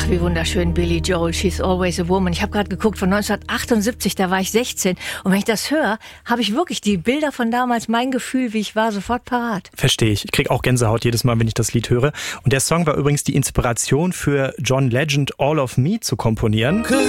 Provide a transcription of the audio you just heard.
wie wunderschön, Billy Joel, She's Always a Woman. Ich habe gerade geguckt, von 1978, da war ich 16. Und wenn ich das höre, habe ich wirklich die Bilder von damals, mein Gefühl, wie ich war, sofort parat. Verstehe ich. Ich kriege auch Gänsehaut jedes Mal, wenn ich das Lied höre. Und der Song war übrigens die Inspiration für John Legend, All of Me zu komponieren.